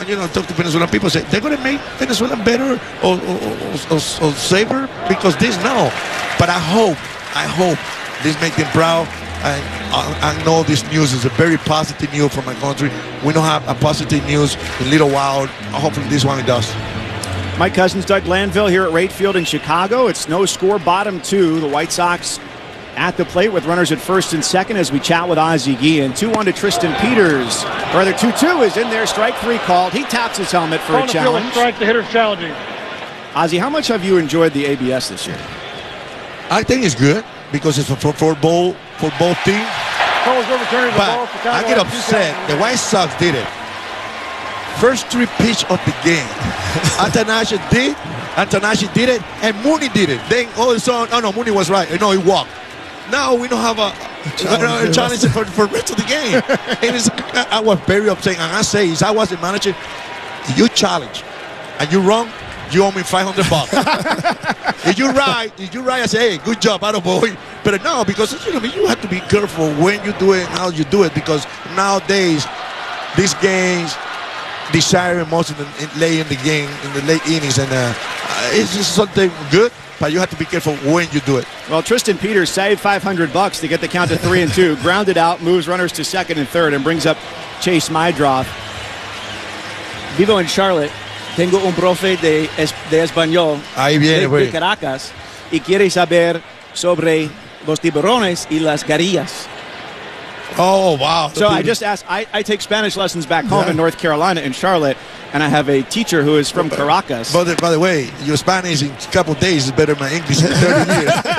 talk to Venezuelan people, say they're going to make Venezuela better or safer because this now. But I hope this makes them proud. I know this news is a very positive news for my country. We don't have a positive news in a little while. Hopefully this one it does. Mike Cousins, Doug Glanville here at Wright Field in Chicago. It's no score, bottom 2. The White Sox at the plate with runners at first and second as we chat with Ozzie Guillen. 2-1 to Tristan Peters. Rather, 2-2 is in there. Strike 3 called. He taps his helmet for a challenge. Strike, the hitter's challenging. Ozzie, how much have you enjoyed the ABS this year? I think it's good because it's for both teams. But I get upset. The White Sox did it. First 3 pitch of the game. Attanasio did it, and Mooney did it. Then all of a sudden, Mooney was right. No, he walked. Now we don't have a challenge for the rest of the game. And I was very upset. And I say, if I was the manager, you challenge and you wrong, you owe me $500. If you're right, I say, hey, good job, boy. But no, because you have to be careful when you do it and how you do it, because nowadays these games desire most of the late in the game, in the late innings, and it's just something good. But you have to be careful when you do it. Well, Tristan Peters saved $500 to get the count to 3-2. Grounded out, moves runners to second and third, and brings up Chase Meidroth. Vivo en Charlotte. Tengo un profe de español de Caracas y quiere saber sobre los tiburones y las garillas. Oh, wow. So I just asked, I take Spanish lessons back home in North Carolina, in Charlotte, and I have a teacher who is from Caracas. By the way, your Spanish in a couple of days is better than my English in 30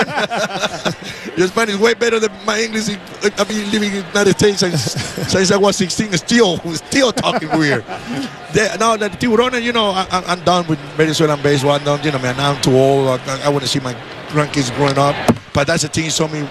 years. Your Spanish is way better than my English. I've been living in the United States since I was 16, still talking weird. Now, the Tiburones, I'm done with Venezuelan baseball. I'm too old. I want to see my grandkids growing up. But that's the thing, saw me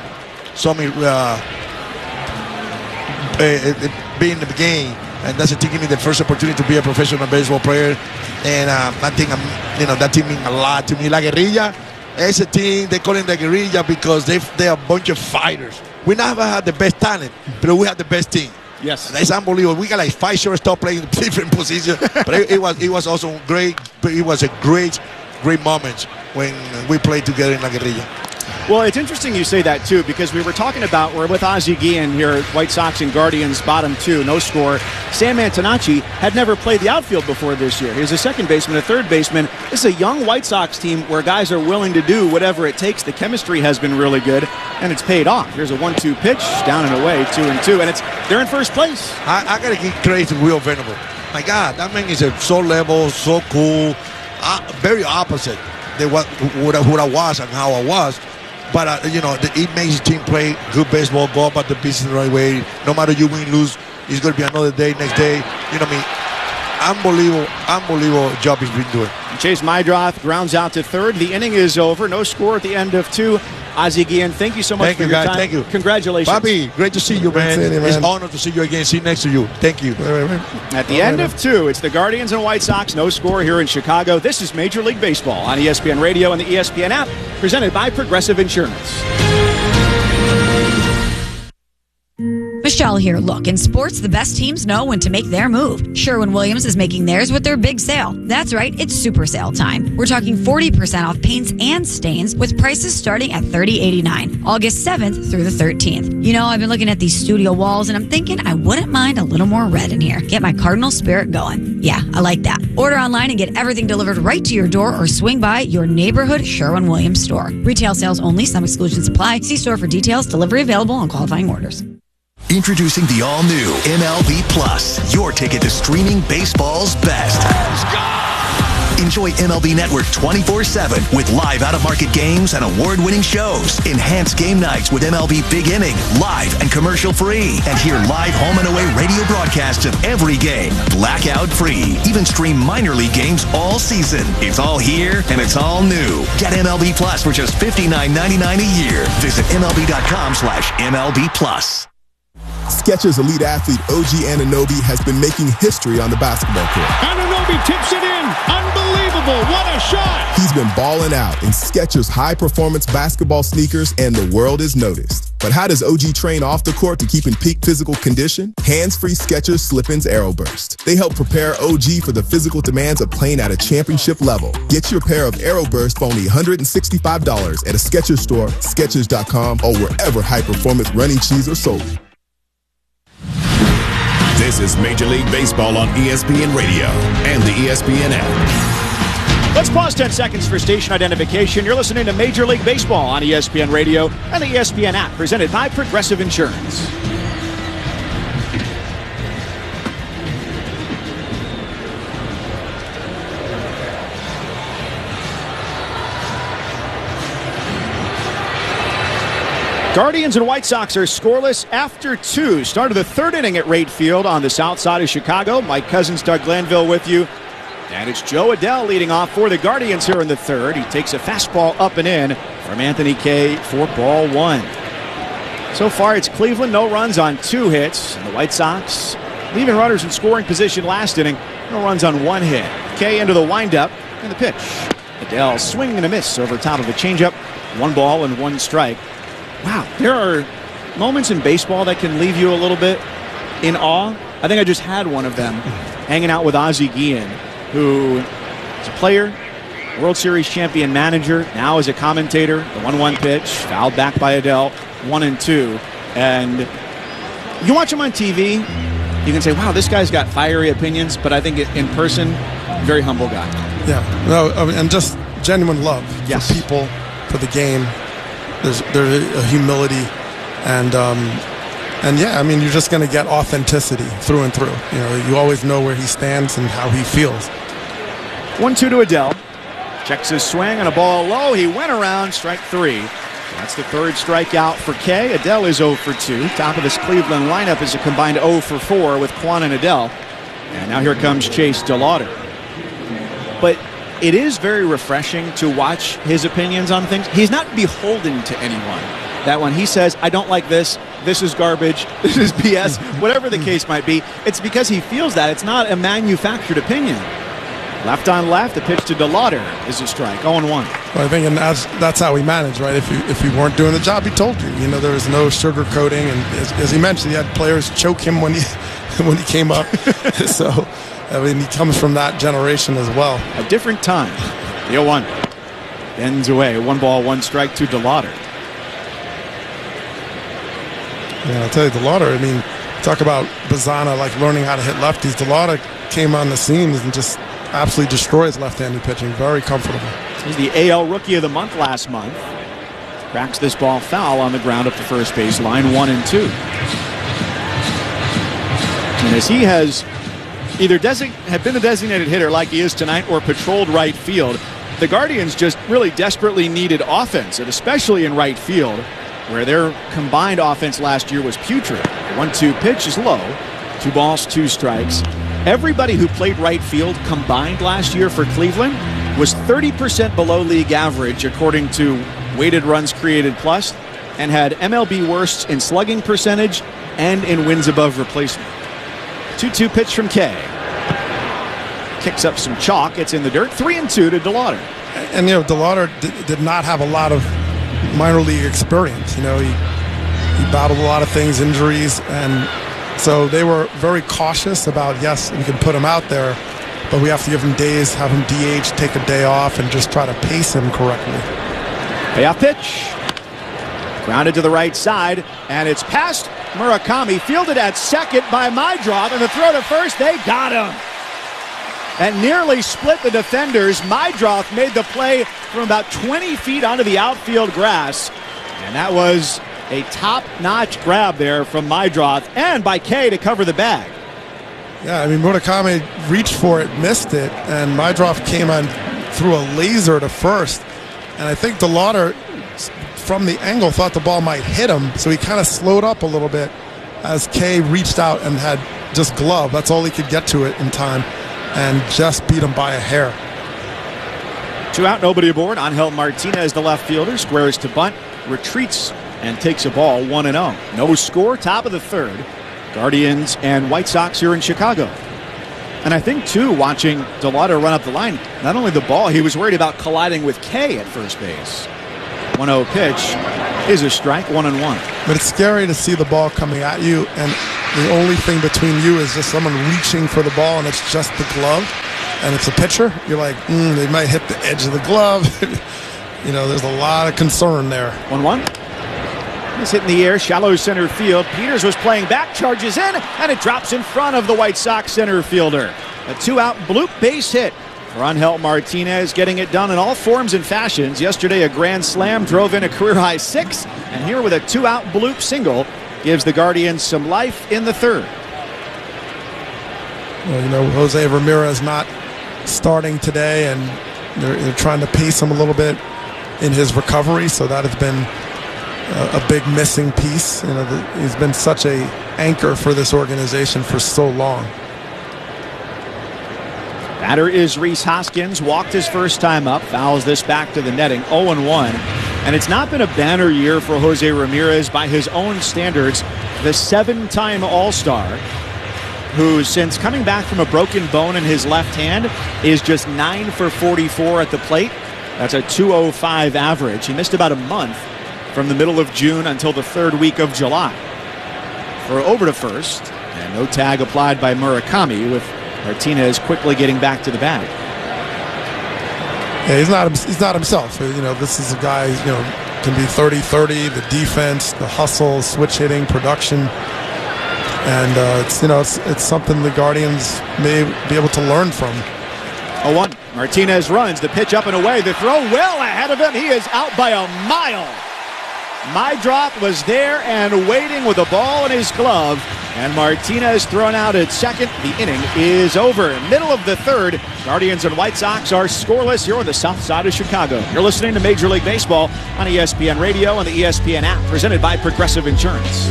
being in the game, and that's the thing, give me the first opportunity to be a professional baseball player, and I think that team means a lot to me. La Guerrilla, it's a team, they call it the Guerrilla because they're a bunch of fighters. We never had the best talent, but we have the best team. Yes, it's unbelievable. We got like 5 shortstop playing different positions, but it was also great. It was a great moment when we played together in La Guerrilla. Well, it's interesting you say that, too, because we were talking about, we're with Ozzie Guillen here at White Sox and Guardians, bottom 2, no score. Sam Antonacci had never played the outfield before this year. He was a second baseman, a third baseman. This is a young White Sox team where guys are willing to do whatever it takes. The chemistry has been really good, and it's paid off. Here's a 1-2 pitch, down and away, 2-2, and they're in first place. I got to give credit to Will Venable. My God, that man is so level, so cool, very opposite than what I was and how I was. But, it makes the team play good baseball, go about the business the right way. No matter you win, lose, it's going to be another day, next day. Unbelievable job he's been doing. Chase Meidroth grounds out to third. The inning is over. No score at the end of 2. Ozzie Guillen, thank you so much for your time. Thank you. Congratulations. Bobby, great to see you, man. It's an honor to see you again, sit next to you. Thank you. At the end of 2, it's the Guardians and White Sox. No score here in Chicago. This is Major League Baseball on ESPN Radio and the ESPN app, presented by Progressive Insurance. Michelle here. Look, in sports, the best teams know when to make their move. Sherwin-Williams is making theirs with their big sale. That's right, it's super sale time. We're talking 40% off paints and stains with prices starting at $30.89, August 7th through the 13th. I've been looking at these studio walls and I'm thinking I wouldn't mind a little more red in here. Get my Cardinal spirit going. Yeah, I like that. Order online and get everything delivered right to your door or swing by your neighborhood Sherwin-Williams store. Retail sales only. Some exclusions apply. See store for details. Delivery available on qualifying orders. Introducing the all-new MLB Plus, your ticket to streaming baseball's best. Enjoy MLB Network 24/7 with live out-of-market games and award-winning shows. Enhanced game nights with MLB Big Inning, live and commercial-free. And hear live home and away radio broadcasts of every game, blackout-free. Even stream minor league games all season. It's all here and it's all new. Get MLB Plus for just $59.99 a year. Visit MLB.com/MLB Plus. Skechers elite athlete OG Anunoby has been making history on the basketball court. Jacoby tips it in. Unbelievable. What a shot. He's been balling out in Skechers high-performance basketball sneakers, and the world has noticed. But how does OG train off the court to keep in peak physical condition? Hands-free Skechers Slip-ins AeroBurst. They help prepare OG for the physical demands of playing at a championship level. Get your pair of AeroBurst for only $165 at a Skechers store, Skechers.com, or wherever high-performance running shoes are sold. This is Major League Baseball on ESPN Radio and the ESPN app. Let's pause 10 seconds for station identification. You're listening to Major League Baseball on ESPN Radio and the ESPN app, presented by Progressive Insurance. Guardians and White Sox are scoreless after 2. Started the third inning at Wright Field on the south side of Chicago. Mike Cousins, Doug Glanville with you. And it's Joe Adell leading off for the Guardians here in the third. He takes a fastball up and in from Anthony Kay for ball 1. So far, it's Cleveland, no runs on 2 hits. And the White Sox leaving runners in scoring position last inning. No runs on 1 hit. Kay into the windup and the pitch. Adell swing and a miss over top of a changeup. 1 ball and 1 strike. Wow, there are moments in baseball that can leave you a little bit in awe. I think I just had one of them hanging out with Ozzie Guillen, who is a player, World Series champion manager, now as a commentator. The 1-1 pitch, fouled back by Adell, 1-2. And you watch him on TV, you can say, wow, this guy's got fiery opinions, but I think in person, very humble guy. Yeah, no, and just genuine love for people, for the game. There's a humility, and yeah, I mean, you're just going to get authenticity through and through. You know, you always know where he stands and how he feels. 1-2 to Adell. Checks his swing and a ball low. He went around, strike 3. That's the third strikeout for Kay. Adell is 0 for 2. Top of this Cleveland lineup is a combined 0 for 4 with Kwan and Adell. And now here comes Chase DeLauder. But it is very refreshing to watch his opinions on things. He's not beholden to anyone. That when he says, I don't like this is garbage, this is BS, whatever the case might be, it's because he feels that. It's not a manufactured opinion. Left on left, the pitch to DeLauder is a strike, 0-1. Well, I think and that's how he managed, right? If he weren't doing the job, he told you. You know, there was no sugarcoating, and as he mentioned, he had players choke him when he came up. So, I mean, he comes from that generation as well. A different time. The 0-1 ends away. 1 ball, 1 strike to DeLauder. Yeah, I'll tell you, DeLauder, I mean, talk about Bazana, like learning how to hit lefties. DeLauder came on the scene and just absolutely destroys left-handed pitching. Very comfortable. He's the AL Rookie of the Month last month. Cracks this ball foul on the ground up the first base line, 1-2. And as he has either have been the designated hitter like he is tonight or patrolled right field, the Guardians just really desperately needed offense, and especially in right field, where their combined offense last year was putrid. The 1-2 pitch is low. 2 balls, 2 strikes. Everybody who played right field combined last year for Cleveland was 30% below league average, according to weighted runs created plus, and had MLB worsts in slugging percentage and in wins above replacement. 2-2 pitch from Kay. Kicks up some chalk. It's in the dirt. 3-2 to DeLauder. And, you know, DeLauder did not have a lot of minor league experience. You know, he battled a lot of things, injuries, and so they were very cautious about, yes, we can put him out there, but we have to give him days, have him DH, take a day off, and just try to pace him correctly. Payoff pitch. Grounded to the right side, and it's past Murakami, fielded at second by Maidroth, and the throw to first, they got him. And nearly split the defenders. Maidroth made the play from about 20 feet onto the outfield grass, and that was a top-notch grab there from Maidroth and by Kay to cover the bag. Yeah, I mean, Murakami reached for it, missed it, and Maidroth came on through a laser to first. And I think DeLauder, from the angle, thought the ball might hit him, so he kind of slowed up a little bit as Kay reached out and had just glove. That's all he could get to it in time, and just beat him by a hair. 2 out, nobody aboard. Angel Martinez, the left fielder, squares to bunt, retreats, and takes a ball 1-0. No score, top of the third. Guardians and White Sox here in Chicago. And I think, too, watching DeLauder run up the line, not only the ball, he was worried about colliding with Kay at first base. 1-0 pitch is a strike, 1-1. But it's scary to see the ball coming at you, and the only thing between you is just someone reaching for the ball, and it's just the glove, and it's a pitcher. You're like, they might hit the edge of the glove. There's a lot of concern there. 1-1. He's hitting the air, shallow center field. Peters was playing back, charges in, and it drops in front of the White Sox center fielder. A 2-out bloop base hit for Angel Martinez, getting it done in all forms and fashions. Yesterday, a grand slam drove in a career-high 6, and here with a 2-out bloop single gives the Guardians some life in the third. Well, Jose Ramirez not starting today, and they're trying to pace him a little bit in his recovery, so that has been a big missing piece. He's been such a anchor for this organization for so long. Batter is Rhys Hoskins. Walked his first time up. Fouls this back to the netting. 0-1. And it's not been a banner year for Jose Ramirez by his own standards. The 7-time All-Star, who since coming back from a broken bone in his left hand is just 9 for 44 at the plate. That's a 2.05 average. He missed about a month from the middle of June until the third week of July. For over to first, and no tag applied by Murakami, with Martinez quickly getting back to the bag. Yeah, he's not himself. This is a guy, can be 30-30, the defense, the hustle, switch hitting, production. And it's something the Guardians may be able to learn from. 0-1. Martinez runs, the pitch up and away, the throw well ahead of him. He is out by a mile. Meidroth was there and waiting with the ball in his glove, and Martinez thrown out at second. The inning is over. Middle of the third, Guardians and White Sox are scoreless. You're on the south side of Chicago. You're listening to Major League Baseball on ESPN Radio and the ESPN app, presented by Progressive Insurance.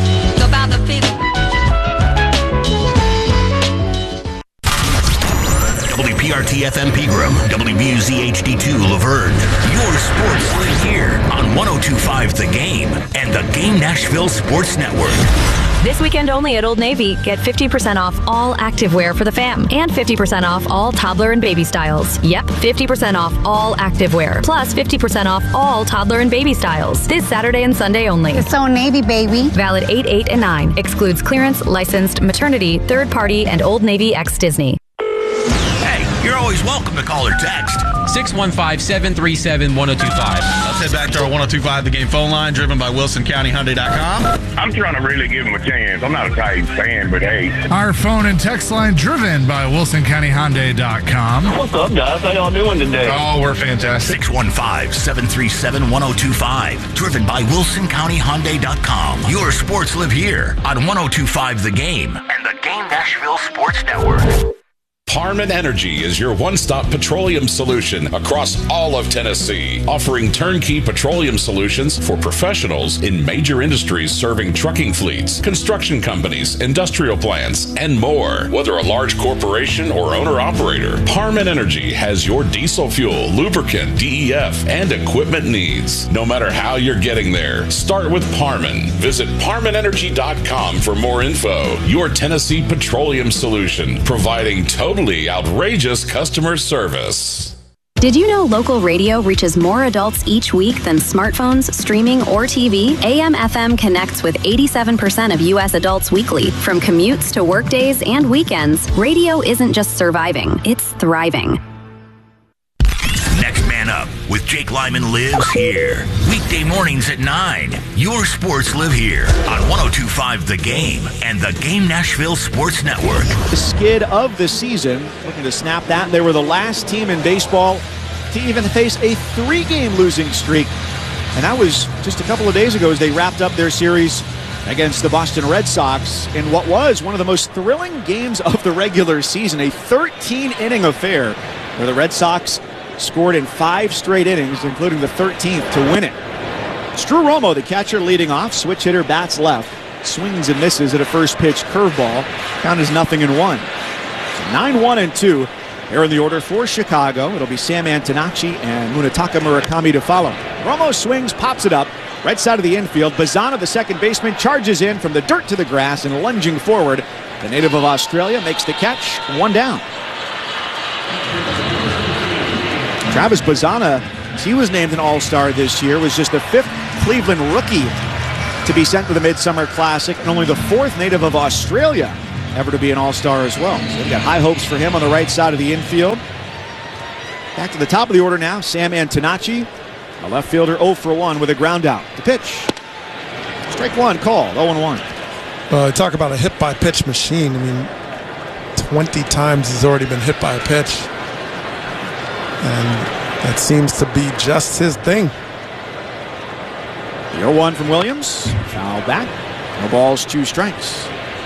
WPRT FM Pegram, WBUZ HD2 Laverne. Your sports live here on 102.5 The Game and the Game Nashville Sports Network. This weekend only at Old Navy, get 50% off all activewear for the fam and 50% off all toddler and baby styles. Yep, 50% off all activewear, plus 50% off all toddler and baby styles. This Saturday and Sunday only. It's Old Navy, baby. Valid 8, 8, and 9. Excludes clearance, licensed, maternity, third party, and Old Navy x Disney. You're always welcome to call or text. 615-737-1025. Let's head back to our 102.5 The Game phone line, driven by WilsonCountyHyundai.com. I'm trying to really give him a chance. I'm not a Titans fan, but hey. Our phone and text line, driven by WilsonCountyHyundai.com. What's up, guys? How y'all doing today? Oh, we're fantastic. 615-737-1025. Driven by WilsonCountyHyundai.com. Your sports live here on 102.5 The Game and the Game Nashville Sports Network. Parman Energy is your one-stop petroleum solution across all of Tennessee, offering turnkey petroleum solutions for professionals in major industries serving trucking fleets, construction companies, industrial plants, and more. Whether a large corporation or owner-operator, Parman Energy has your diesel fuel, lubricant, DEF, and equipment needs. No matter how you're getting there, start with Parman. Visit ParmanEnergy.com for more info. Your Tennessee petroleum solution, providing totally outrageous customer service. Did you know local radio reaches more adults each week than smartphones, streaming, or TV? AM/FM connects with 87% of U.S. adults weekly. From commutes to workdays and weekends, radio isn't just surviving, it's thriving. Next Man Up with Jake Lyman lives here. Weekday mornings at 9. Your sports live here on 102.5 The Game and the Game Nashville Sports Network. The skid of the season, looking to snap that. They were the last team in baseball to even face a 3-game losing streak. And that was just a couple of days ago as they wrapped up their series against the Boston Red Sox in what was one of the most thrilling games of the regular season. A 13-inning affair where the Red Sox scored in 5 straight innings, including the 13th, to win it. Stu Romo, the catcher, leading off. Switch hitter bats left. Swings and misses at a first pitch curveball. Count is 0-1. So 9-1-2. They're in the order for Chicago. It'll be Sam Antonacci and Munetaka Murakami to follow. Romo swings, pops it up. Right side of the infield. Bazana, the second baseman, charges in from the dirt to the grass and lunging forward. The native of Australia makes the catch. 1 down. Travis Bazzana, he was named an All-Star this year, was just the 5th Cleveland rookie to be sent to the Midsummer Classic, and only the 4th native of Australia ever to be an All-Star as well. So they've got high hopes for him on the right side of the infield. Back to the top of the order now, Sam Antonacci, a left fielder, 0 for 1 with a ground out. The pitch. Strike 1 called, 0-1. Well, I talk about a hit-by-pitch machine. I mean, 20 times he's already been hit by a pitch. And that seems to be just his thing. The 0-1 from Williams. Foul back. No balls, 2 strikes.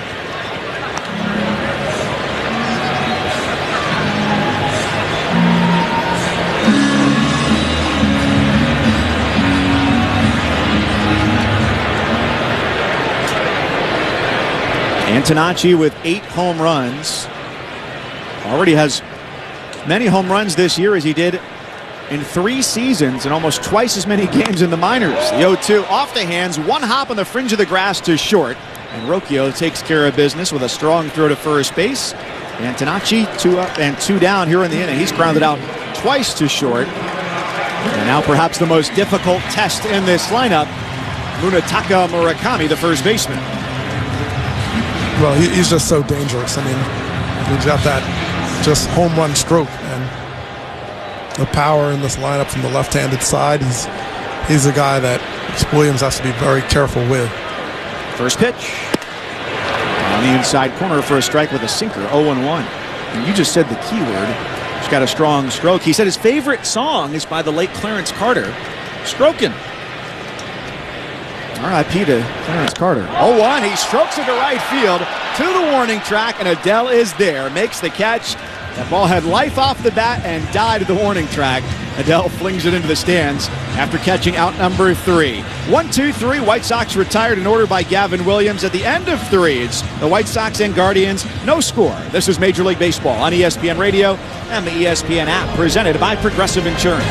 Antonacci with 8 home runs. Already has many home runs this year as he did in 3 seasons and almost twice as many games in the minors. The 0-2 off the hands, 1 hop on the fringe of the grass to short. And Rocchio takes care of business with a strong throw to first base. Antonacci 2 up and 2 down here in the inning. He's grounded out twice to short. And now perhaps the most difficult test in this lineup, Munetaka Murakami, the first baseman. Well, he's just so dangerous. I mean, he's got that just home run stroke and the power in this lineup from the left-handed side. He's a guy that Williams has to be very careful with. First pitch on the inside corner for a strike with a sinker, 0-1. And you just said the key word. He's got a strong stroke. He said his favorite song is by the late Clarence Carter, Strokin'. R.I.P. to Clarence Carter. 0-1, he strokes it to right field to the warning track, and Adell is there, makes the catch. That ball had life off the bat and died at the warning track. Adell flings it into the stands after catching out number 3. 1-2-3, White Sox retired in order by Gavin Williams at the end of 3. It's the White Sox and Guardians, no score. This is Major League Baseball on ESPN Radio and the ESPN app, presented by Progressive Insurance.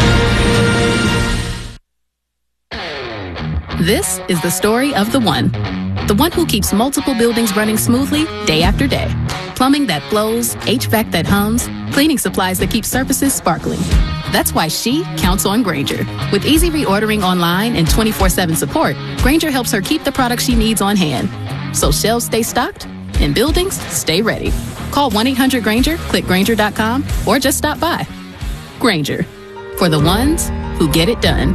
This is the story of the one who keeps multiple buildings running smoothly day after day. Plumbing that flows, HVAC that hums, cleaning supplies that keep surfaces sparkling. That's why she counts on Grainger. With easy reordering online and 24/7 support, Grainger helps her keep the products she needs on hand. So shelves stay stocked and buildings stay ready. Call 1-800-GRAINGER, click Grainger.com, or just stop by. Grainger, for the ones who get it done.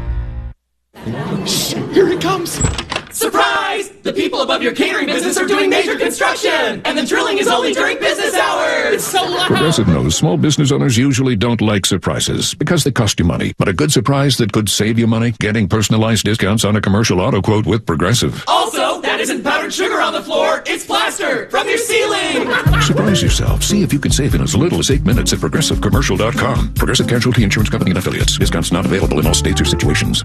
Shh, here it comes. Surprise! The people above your catering business are doing major construction, and the drilling is only during business hours. It's so loud. Progressive knows small business owners usually don't like surprises because they cost you money. But a good surprise that could save you money, getting personalized discounts on a commercial auto quote with Progressive. Also, that isn't powdered sugar on the floor. It's plaster from your ceiling. Surprise yourself. See if you can save in as little as 8 minutes at ProgressiveCommercial.com. Progressive Casualty Insurance Company and Affiliates. Discounts not available in all states or situations.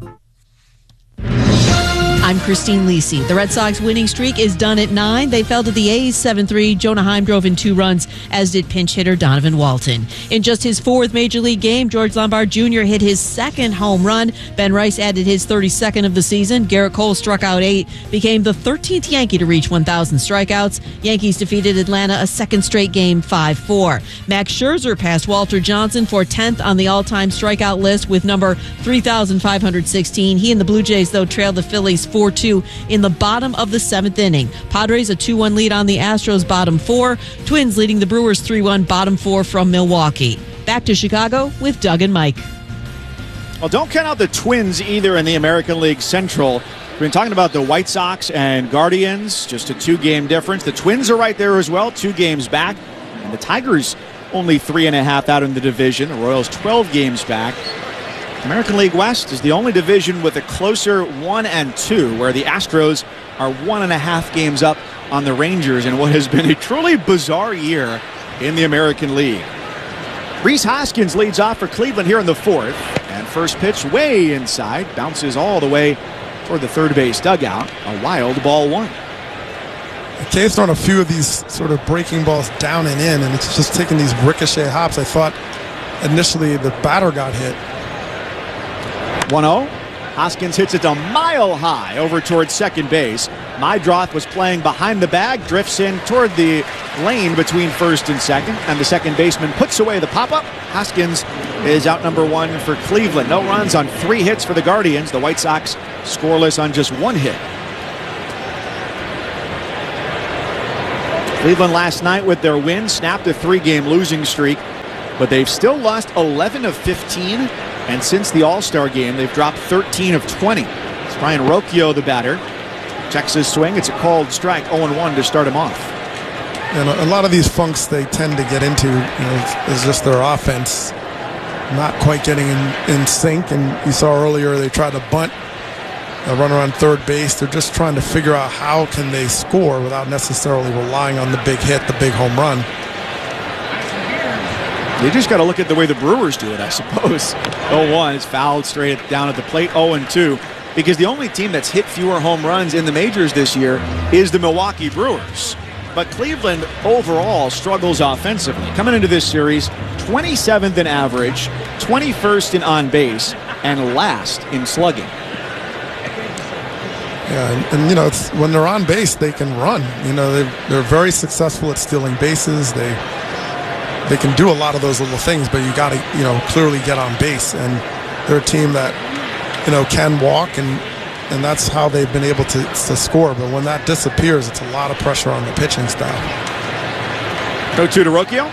I'm Christine Lisi. The Red Sox winning streak is done at 9. They fell to the A's 7-3. Jonah Heim drove in 2 runs, as did pinch hitter Donovan Walton. In just his 4th Major League game, George Lombard Jr. hit his 2nd home run. Ben Rice added his 32nd of the season. Garrett Cole struck out 8, became the 13th Yankee to reach 1,000 strikeouts. Yankees defeated Atlanta a 2nd straight game 5-4. Max Scherzer passed Walter Johnson for 10th on the all-time strikeout list with number 3,516. He and the Blue Jays, though, trailed the Phillies 4-2 in the bottom of the 7th inning. Padres a 2-1 lead on the Astros bottom 4. Twins leading the Brewers 3-1 bottom 4 from Milwaukee. Back to Chicago with Doug and Mike. Well, don't count out the Twins either in the American League Central. We've been talking about the White Sox and Guardians, just a 2-game difference. The Twins are right there as well, 2 games back. And the Tigers only 3.5 out in the division. The Royals 12 games back. American League West is the only division with a closer 1-2, where the Astros are 1.5 games up on the Rangers in what has been a truly bizarre year in the American League. Rhys Hoskins leads off for Cleveland here in the 4th, and first pitch way inside, bounces all the way toward the third base dugout. A wild ball 1. Kay's thrown a few of these sort of breaking balls down and in, and it's just taking these ricochet hops. I thought initially the batter got hit. 1-0. Hoskins hits it a mile high over towards second base. Meidroth was playing behind the bag, drifts in toward the lane between first and second, and the second baseman puts away the pop-up. Hoskins is out number 1 for Cleveland. No runs on 3 hits for the Guardians. The White Sox scoreless on just 1 hit. Cleveland last night with their win snapped a 3-game losing streak, but they've still lost 11 of 15. And since the All-Star game, they've dropped 13 of 20. It's Brian Rocchio, the batter. Checks his swing. It's a called strike, 0-1 to start him off. And a lot of these funks they tend to get into is just their offense not quite getting in sync. And you saw earlier they tried to bunt a runner on third base. They're just trying to figure out how can they score without necessarily relying on the big hit, the big home run. You just got to look at the way the Brewers do it, I suppose. 0-1 is fouled straight down at the plate. 0-2, because the only team that's hit fewer home runs in the majors this year is the Milwaukee Brewers. But Cleveland overall struggles offensively. Coming into this series, 27th in average, 21st in on base, and last in slugging. Yeah, and it's, when they're on base, they can run. They're very successful at stealing bases. They can do a lot of those little things, but you got to, clearly get on base. And they're a team that, can walk, and that's how they've been able to score. But when that disappears, it's a lot of pressure on the pitching staff. 0-2 to Rocchio.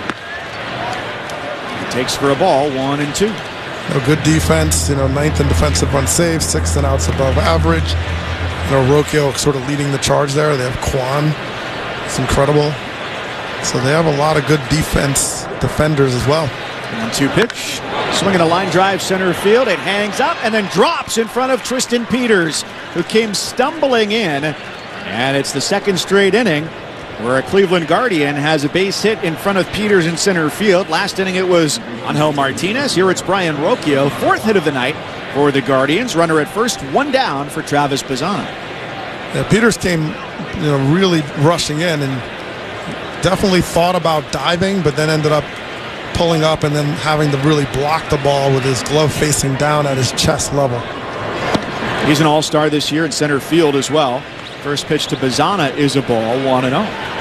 He takes for a ball, 1-2. Good defense, 9th in defensive run saves, 6th in outs above average. Rocchio sort of leading the charge there. They have Kwan. It's incredible. So they have a lot of good defenders as well. 1-2 pitch. Swinging a line drive center field. It hangs up and then drops in front of Tristan Peters, who came stumbling in. And it's the second straight inning where a Cleveland Guardian has a base hit in front of Peters in center field. Last inning it was Angel Martinez. Here it's Brian Rocchio. 4th hit of the night for the Guardians. Runner at first, 1 down for Travis Bazzana. Yeah, Peters came really rushing in and definitely thought about diving, but then ended up pulling up and then having to really block the ball with his glove facing down at his chest level. He's an all-star this year in center field as well. First pitch to Bazzana is a ball, 1-0.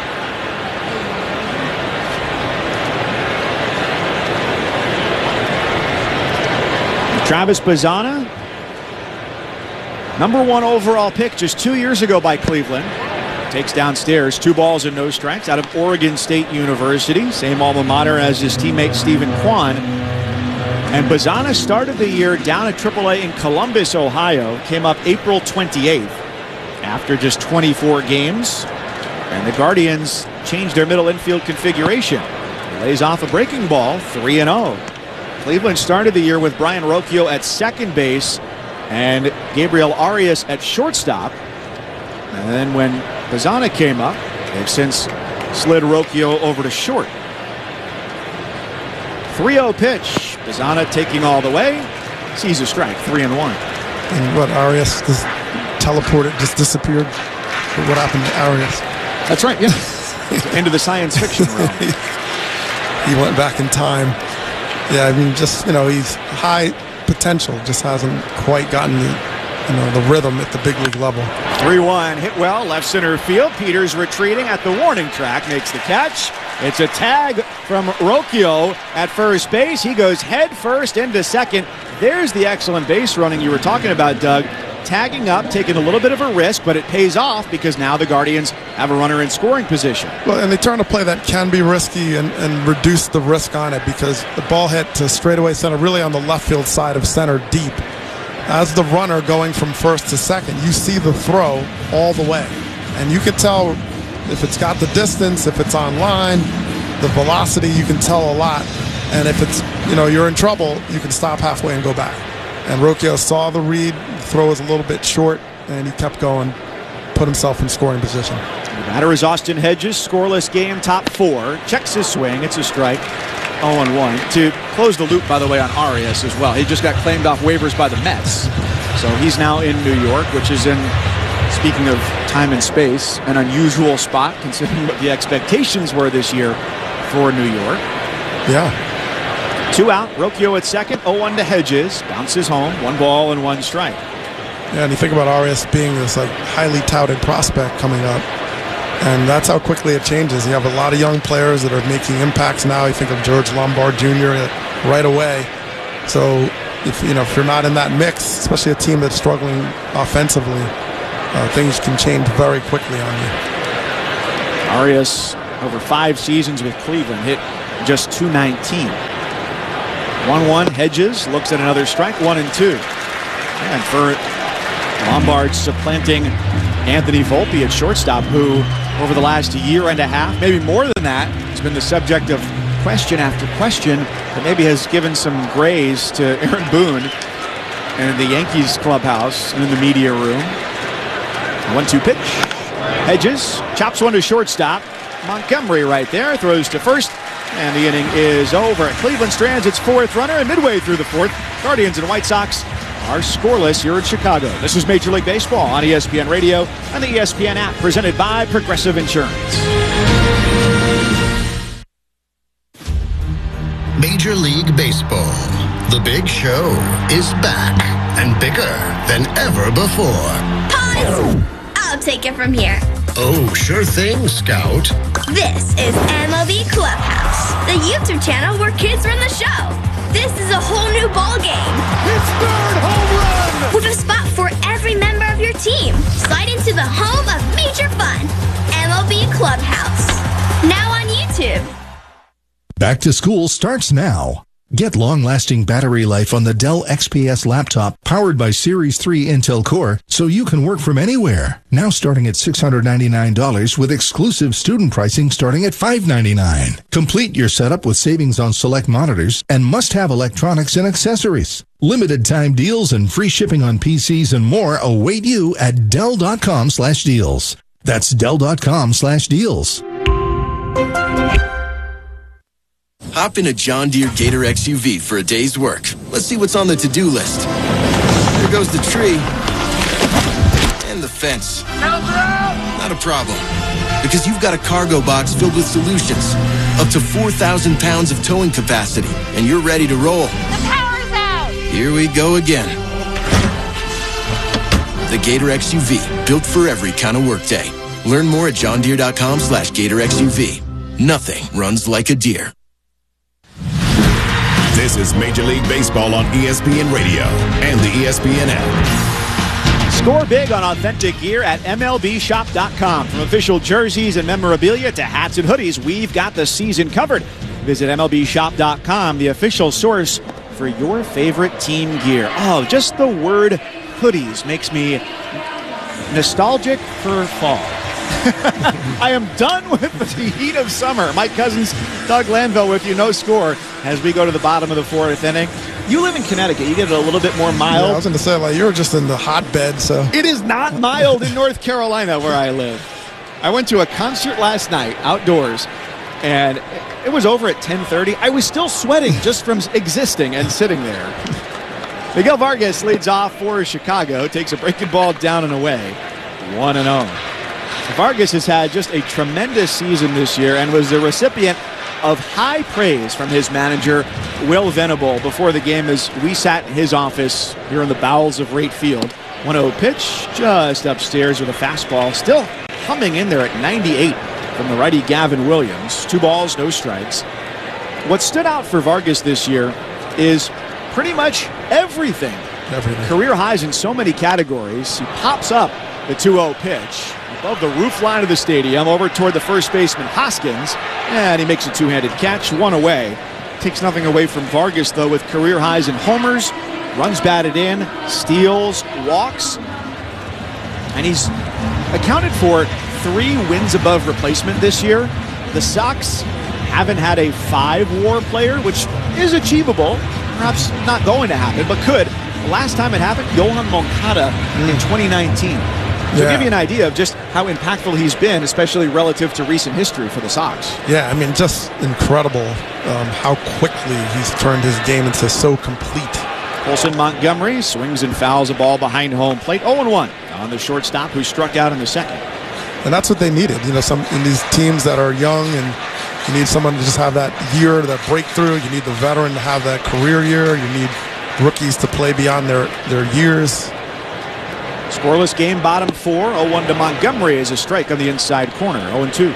Travis Bazzana, number 1 overall pick just 2 years ago by Cleveland. Takes downstairs 2 balls and no strikes out of Oregon State University. Same alma mater as his teammate Stephen Kwan. And Bazzana started the year down at AAA in Columbus, Ohio. Came up April 28th after just 24 games. And the Guardians changed their middle infield configuration. He lays off a breaking ball, 3-0. Cleveland started the year with Brian Rocchio at second base and Gabriel Arias at shortstop. And then when Bazzana came up, they've since slid Rocchio over to short. 3-0 pitch. Bazzana taking all the way. Sees a strike, 3-1. And what, Arias just teleported, just disappeared? What happened to Arias? That's right, yeah. Into the science fiction realm. He went back in time. Yeah, I mean, just, he's high potential, just hasn't quite gotten the rhythm at the big league level. 3-1, hit well, left center field. Peters retreating at the warning track, makes the catch. It's a tag from Rocchio at first base. He goes head first into second. There's the excellent base running you were talking about, Doug. Tagging up, taking a little bit of a risk, but it pays off because now the Guardians have a runner in scoring position. Well, and they turn a play that can be risky and reduce the risk on it because the ball hit to straightaway center, really on the left field side of center deep. As the runner going from first to second, you see the throw all the way. And you can tell if it's got the distance, if it's on line, the velocity, you can tell a lot. And if it's, you're in trouble, you can stop halfway and go back. And Rocchio saw the read, the throw was a little bit short, and he kept going, put himself in scoring position. The batter is Austin Hedges, scoreless game, top 4. Checks his swing, it's a strike. 0-1. To close the loop, by the way, on Arias as well. He just got claimed off waivers by the Mets. So he's now in New York, which is in, speaking of time and space, an unusual spot considering what the expectations were this year for New York. Yeah. 2 out, Rocchio at second, 0-1 to Hedges. Bounces home, 1 ball and 1 strike. Yeah, and you think about Arias being this like highly touted prospect coming up, and that's how quickly it changes. You have a lot of young players that are making impacts now. You think of George Lombard Jr. right away. So if you're not in that mix, especially a team that's struggling offensively, things can change very quickly on you. Arias, over 5 seasons with Cleveland, hit just .219. 1-1. Hedges looks at another strike. 1-2. And for Lombard supplanting Anthony Volpe at shortstop, who over the last year and a half, maybe more than that, has been the subject of question after question, but maybe has given some grace to Aaron Boone and the Yankees clubhouse and in the media room. 1-2 pitch. Hedges chops one to shortstop. Montgomery right there throws to first, and the inning is over. Cleveland strands its 4th runner, and midway through the 4th, Guardians and White Sox are scoreless here in Chicago. This is Major League Baseball on ESPN Radio and the ESPN app, presented by Progressive Insurance. Major League Baseball. The big show is back and bigger than ever before. Pause! I'll take it from here. Oh, sure thing, Scout. This is MLB Clubhouse, the YouTube channel where kids run the show. This is a whole new ball game. It's third home run! With a spot for every member of your team. Slide into the home of major fun. MLB Clubhouse. Now on YouTube. Back to school starts now. Get long-lasting battery life on the Dell XPS laptop powered by Series 3 Intel Core so you can work from anywhere. Now starting at $699 with exclusive student pricing starting at $599. Complete your setup with savings on select monitors and must-have electronics and accessories. Limited time deals and free shipping on PCs and more await you at Dell.com/deals. That's Dell.com/deals. Hop in a John Deere Gator XUV for a day's work. Let's see what's on the to-do list. There goes the tree. And the fence. Not a problem. Because you've got a cargo box filled with solutions. Up to 4,000 pounds of towing capacity. And you're ready to roll. The power's out! Here we go again. The Gator XUV. Built for every kind of workday. Learn more at johndeere.com/Gator XUV. Nothing runs like a deer. This is Major League Baseball on ESPN Radio and the ESPN app. Score big on authentic gear at MLBshop.com. From official jerseys and memorabilia to hats and hoodies, we've got the season covered. Visit MLBshop.com, the official source for your favorite team gear. Oh, just the word hoodies makes me nostalgic for fall. I am done with the heat of summer. Mike Cousins, Doug Lanville with you. No score as we go to the bottom of the 4th inning. You live in Connecticut. You get it a little bit more mild. Yeah, I was going to say, like, you're just in the hotbed, so. It is not mild in North Carolina where I live. I went to a concert last night outdoors, and it was over at 10:30. I was still sweating just from existing and sitting there. Miguel Vargas leads off for Chicago. Takes a breaking ball down and away. 1-0. Vargas has had just a tremendous season this year and was the recipient of high praise from his manager, Will Venable, before the game as we sat in his office here in the bowels of Rate Field. 1-0 pitch just upstairs with a fastball, still humming in there at 98 from the righty Gavin Williams. 2 balls, no strikes. What stood out for Vargas this year is pretty much everything. Career highs in so many categories. He pops up the 2-0 pitch above the roof line of the stadium over toward the first baseman Hoskins, and he makes a two-handed catch, 1 away. Takes nothing away from Vargas, though, with career highs in homers, runs batted in, steals, walks, and he's accounted for 3 wins above replacement this year. The Sox haven't had a 5-WAR player, which is achievable, perhaps not going to happen, but could. The last time it happened, Yohan Moncada in 2019. To give you an idea of just how impactful he's been, especially relative to recent history for the Sox. Yeah, I mean, just incredible how quickly he's turned his game into so complete. Colson Montgomery swings and fouls a ball behind home plate. 0-1 on the shortstop who struck out in the second. And that's what they needed. You know, some in these teams that are young, and you need someone to just have that year, that breakthrough. You need the veteran to have that career year. You need rookies to play beyond their years. Scoreless game, bottom 4. 0-1 to Montgomery is a strike on the inside corner. 0-2.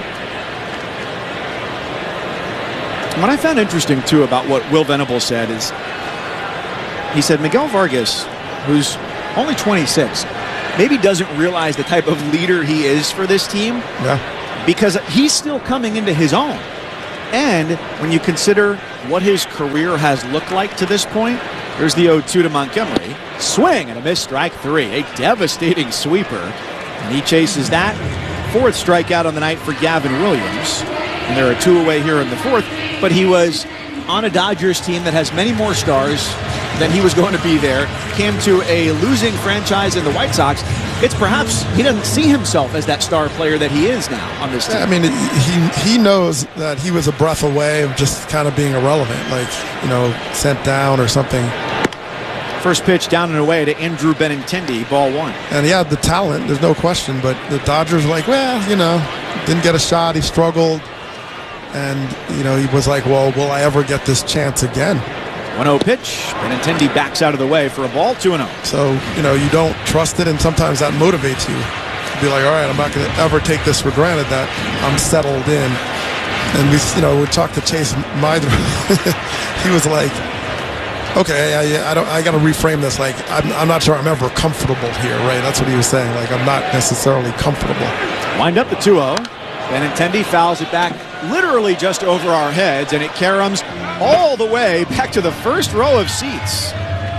What I found interesting, too, about what Will Venable said is he said Miguel Vargas, who's only 26, maybe doesn't realize the type of leader he is for this team. Yeah. Because he's still coming into his own. And when you consider what his career has looked like to this point, there's the 0-2 to Montgomery. Swing and a missed, strike 3. A devastating sweeper. And he chases that. 4th strikeout on the night for Gavin Williams. And there are 2 away here in the 4th. But he was on a Dodgers team that has many more stars than he was going to be there. Came to a losing franchise in the White Sox. It's perhaps he doesn't see himself as that star player that he is now on this team. Yeah, I mean, he knows that he was a breath away of just kind of being irrelevant, like, sent down or something. First pitch down and away to Andrew Benintendi, ball 1. And he had the talent, there's no question, but the Dodgers were like, didn't get a shot, he struggled. And, he was like, well, will I ever get this chance again? 1-0 pitch. Benintendi backs out of the way for a ball, 2-0. So, you don't trust it, and sometimes that motivates you. To be like, all right, I'm not going to ever take this for granted that I'm settled in. And we talked to Chase Meidner. He was like, okay, I got to reframe this. Like, I'm not sure I'm ever comfortable here, right? That's what he was saying. Like, I'm not necessarily comfortable. Wind up the 2-0. Benintendi fouls it back literally just over our heads, and it caroms all the way back to the first row of seats.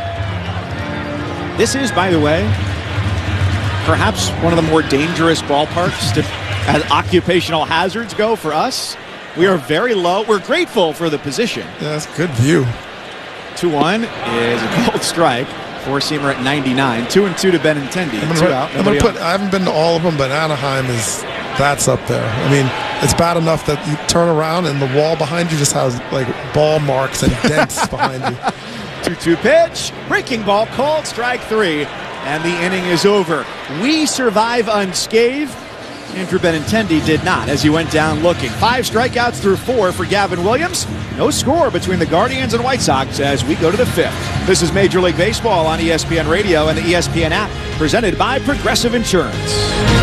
This is, by the way, perhaps one of the more dangerous ballparks as occupational hazards go for us. We are very low. We're grateful for the position. Yeah, that's a good view. 2-1 is a cold strike. Four-seamer at 99. 2-2 to Benintendi. I haven't been to all of them, but Anaheim that's up there. I mean, it's bad enough that you turn around and the wall behind you just has like ball marks and dents behind you. 2-2 pitch. Breaking ball called, strike 3. And the inning is over. We survive unscathed. Andrew Benintendi did not as he went down looking. 5 strikeouts through 4 for Gavin Williams. No score between the Guardians and White Sox as we go to the 5th. This is Major League Baseball on ESPN Radio and the ESPN app, presented by Progressive Insurance.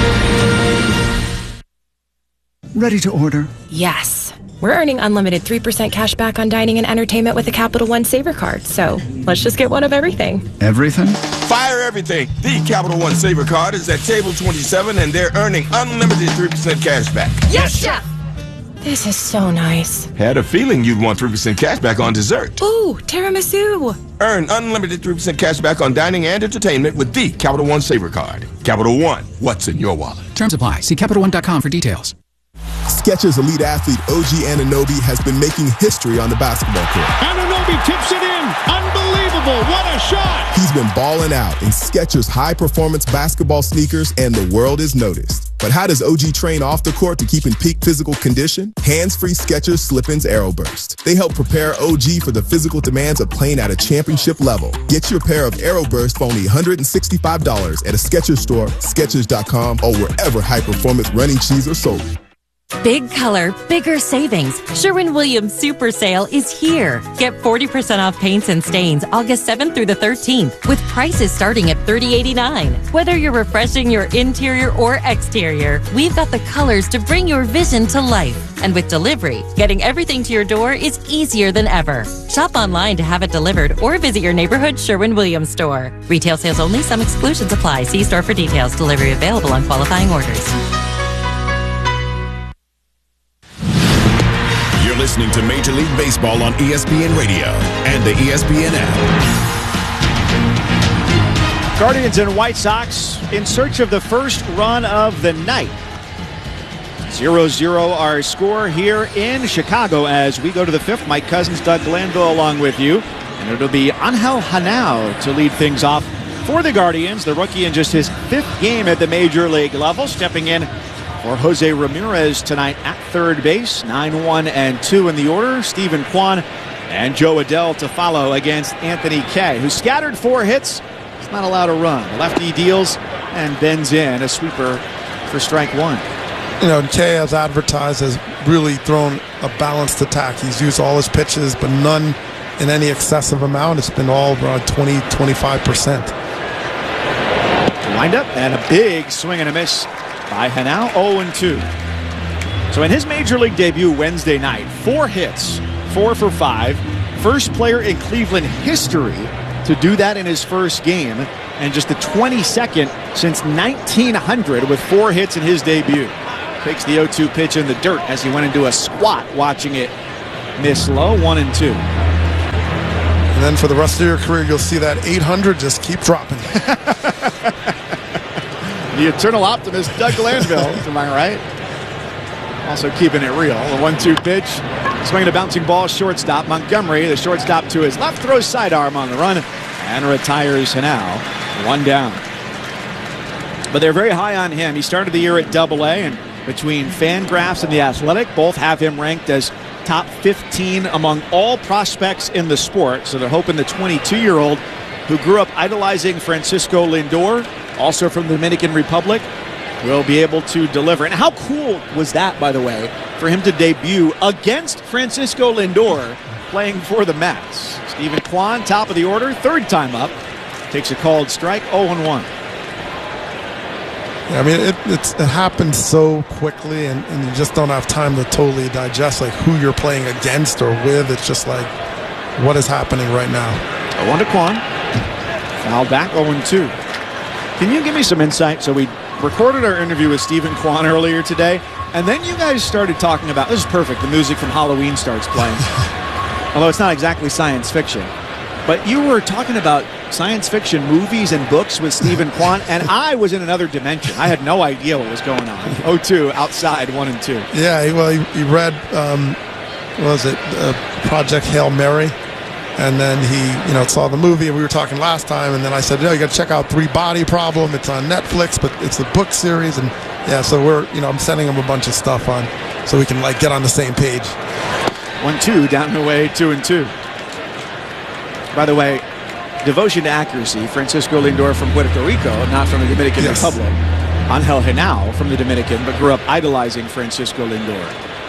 Ready to order? Yes. We're earning unlimited 3% cash back on dining and entertainment with the Capital One Saver Card, so let's just get one of everything. Everything? Fire everything. The Capital One Saver Card is at table 27, and they're earning unlimited 3% cash back. Yes, Chef! This is so nice. Had a feeling you'd want 3% cash back on dessert. Ooh, tiramisu. Earn unlimited 3% cash back on dining and entertainment with the Capital One Saver Card. Capital One, what's in your wallet? Terms apply. See CapitalOne.com for details. Skechers elite athlete OG Anunoby has been making history on the basketball court. Anunoby tips it in. Unbelievable. What a shot. He's been balling out in Skechers high-performance basketball sneakers, and the world is noticed. But how does OG train off the court to keep in peak physical condition? Hands-free Skechers Slip-ins Aeroburst. They help prepare OG for the physical demands of playing at a championship level. Get your pair of Aeroburst for only $165 at a Skechers store, Skechers.com, or wherever high-performance running shoes are sold. Big color, bigger savings. Sherwin-Williams Super Sale is here. Get 40% off paints and stains August 7th through the 13th with prices starting at $30.89. Whether you're refreshing your interior or exterior, we've got the colors to bring your vision to life. And with delivery, getting everything to your door is easier than ever. Shop online to have it delivered or visit your neighborhood Sherwin-Williams store. Retail sales only. Some exclusions apply. See store for details. Delivery available on qualifying orders. You're listening to Major League Baseball on ESPN Radio and the ESPN app. Guardians and White Sox in search of the first run of the night. 0-0 our score here in Chicago as we go to the 5th. Mike Cousins, Doug Glanville along with you. And it'll be Angel Hanao to lead things off for the Guardians. The rookie in just his 5th game at the major league level, stepping in for Jose Ramirez tonight at third base. 9-1-2 in the order. Stephen Kwan and Joe Adell to follow against Anthony Kay, who scattered 4 hits. He's not allowed to run. Lefty deals and bends in a sweeper for strike 1. Kay, as advertised, has really thrown a balanced attack. He's used all his pitches, but none in any excessive amount. It's been all around 20-25%. Wind up and a big swing and a miss by Henao, 0-2. So in his major league debut Wednesday night, 4 hits, 4 for 5. First player in Cleveland history to do that in his first game, and just the 22nd since 1900 with 4 hits in his debut. Takes the 0-2 pitch in the dirt as he went into a squat watching it miss low, 1-2. And then for the rest of your career, you'll see that 800 just keep dropping. The eternal optimist, Doug Glanville, am I right? Also keeping it real. A 1-2 pitch. Swinging a bouncing ball, shortstop. Montgomery, the shortstop to his left, throws sidearm on the run and retires Henao. 1 down. But they're very high on him. He started the year at Double-A, and between Fangraphs and The Athletic, both have him ranked as top 15 among all prospects in the sport. So they're hoping the 22-year-old who grew up idolizing Francisco Lindor, also from the Dominican Republic, will be able to deliver. And how cool was that, by the way, for him to debut against Francisco Lindor playing for the Mets? Stephen Kwan, top of the order, 3rd time up, takes a called strike, 0-1. Yeah, I mean, it happened so quickly, and you just don't have time to totally digest like who you're playing against or with. It's just like, what is happening right now? 0-1 to Kwan. Foul back, 0-2. Can you give me some insight? So we recorded our interview with Stephen Kwan earlier today, and then you guys started talking about, this is perfect, the music from Halloween starts playing. Although it's not exactly science fiction. But you were talking about science fiction movies and books with Stephen Kwan, and I was in another dimension. I had no idea what was going on. 0-2 outside, 1-2. Yeah, he read, what was it, Project Hail Mary, and then he saw the movie, and we were talking last time, and then I said, you got to check out 3 Body Problem. It's on Netflix, but it's a book series, and yeah, so I'm sending him a bunch of stuff on, so we can get on the same page. 1-2 down and away, 2-2. By the way, devotion to accuracy, Francisco Lindor from Puerto Rico, not from the Dominican Republic. Angel Henao from the Dominican, but grew up idolizing Francisco Lindor.